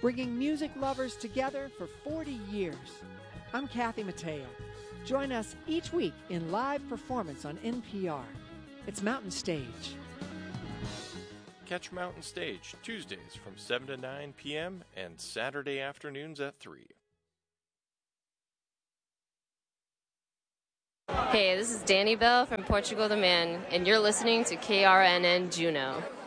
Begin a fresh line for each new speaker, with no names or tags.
bringing music lovers together for 40 years. I'm Kathy Mattea. Join us each week in live performance on NPR. It's Mountain Stage.
Catch Mountain Stage Tuesdays from 7 to 9 p.m. and Saturday afternoons at 3.
Hey, this is Danny Bell from Portugal the Man, and you're listening to KRNN Juneau.